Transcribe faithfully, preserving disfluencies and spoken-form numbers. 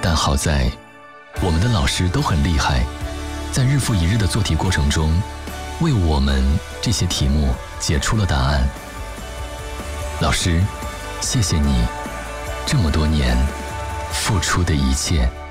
但好在我们的老师都很厉害，在日复一日的做题过程中，为我们这些题目解出了答案。老师，谢谢你这么多年付出的一切。